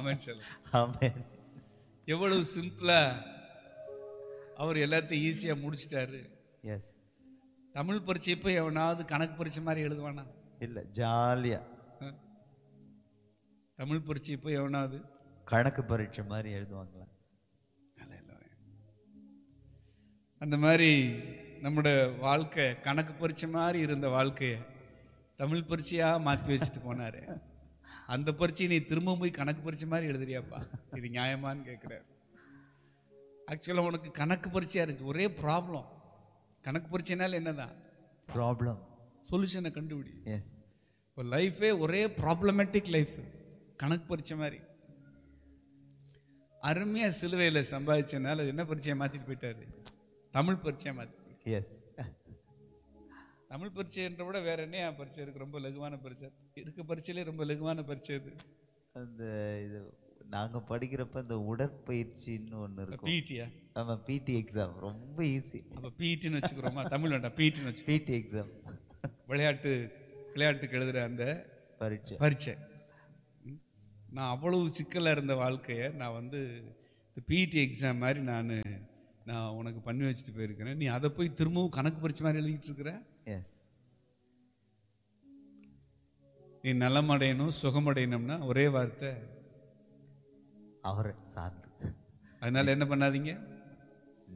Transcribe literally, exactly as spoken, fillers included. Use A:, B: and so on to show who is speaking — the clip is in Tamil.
A: ஆமென் சொல்லுங்க.
B: ஆமென்.
A: எவ்வளவு சிம்பிளா அவர் எல்லாத்தையும் ஈஸியா முடிச்சிட்டாரு.
B: எஸ்.
A: தமிழ் பரீட்சை போய் எவனாவது கணக்கு பரீட்சை மாதிரி எழுதுவானா?
B: இல்ல, ஜாலியா
A: அஹ்? தமிழ் பரீட்சை போய் எவனாவது
B: கணக்கு பரீட்சை மாதிரி எழுதுவாங்களா?
A: அந்த மாதிரி நம்முடைய வாழ்க்கை கணக்கு பரீட்சை மாதிரி இருந்த வாழ்க்கைய தமிழ் பரீட்சையா மாத்தி வச்சுட்டு போனாரு. அந்த பரீட்சை நீ திரும்ப போய் கணக்கு பரீட்சை மாதிரி எழுதுறியாப்பா, இது நியாயமான்னு கேட்கிறாரு. ஆக்சுவலா உனக்கு கணக்கு பரீட்சையா இருந்துச்சு, ஒரே ப்ராப்ளம். கணக்கு பரீட்சைனால என்னதான்
B: ப்ராப்ளம்?
A: சொல்யூஷனை கண்டுபிடி.
B: எஸ்.
A: இப்போ லைஃபே ஒரே ப்ராப்ளமேட்டிக் லைஃப், கணக்கு பரீட்சை மாதிரி. அருமையா சிலுவையில் சம்பாதிச்சனால என்ன பரீட்சையை மாத்திட்டு போயிட்டாரு, தமிழ் பரீட்சையை மாத்தி.
B: எஸ்.
A: தமிழ் பரீட்சைன்ற விட வேற என்ன பரீட்சை இருக்கு? ரொம்ப லகுவான பரீட்சை இருக்க, பரீட்சையிலே ரொம்ப லகுவான பரீட்சை இது.
B: அந்த இது நாங்க படிக்கிறப்ப இந்த உடற்பயிற்சின்னு ஒண்ணு இருக்கும்.
A: பிடியா?
B: ஆமா, பிடி எக்ஸாம் ரொம்ப ஈஸி.
A: அப்ப பிடின்னு வச்சுக்கிறோமா? தமிழ் வேண்டாம், பிடின்னு வச்சு.
B: பிடி எக்ஸாம்,
A: விளையாட்டு விளையாட்டுக்கு எழுதுற அந்த
B: பரீட்சை
A: பரீட்சை. நான் அவ்வளவு சிக்கலாக இருந்த வாழ்க்கையை நான் வந்து பிடி எக்ஸாம் மாதிரி நான் நான் உனக்கு பண்ணி வச்சுட்டு போயிருக்கிறேன். நீ அதை போய் திரும்பவும் கணக்கு பரீட்சை மாதிரி எழுதிட்டு இருக்கிற.
B: எஸ்.
A: நீ நலமடையணும் சுகமடையணும்னா ஒரே வார்த்தை,
B: அவரை சார்ந்து.
A: அதனால என்ன பண்ணாதீங்க,